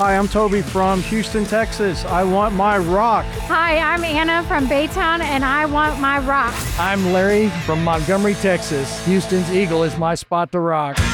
Hi, I'm Toby from Houston, Texas. I want my rock. Hi, I'm Anna from Baytown, and I want my rock. I'm Larry from Montgomery, Texas. Houston's Eagle is my spot to rock.